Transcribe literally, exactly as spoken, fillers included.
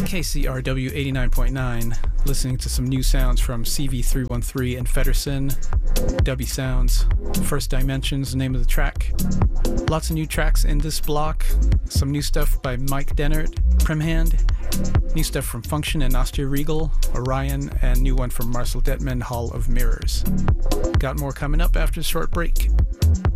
K C R W eighty-nine point nine, listening to some new sounds from C V three one three and Fedderson, Dubby Sounds, First Dimensions, the name of the track. Lots of new tracks in this block, some new stuff by Mike Dennert, Primhand, new stuff from Function and Nastia Regal, Orion, and new one from Marcel Detman, Hall of Mirrors. Got more coming up after a short break.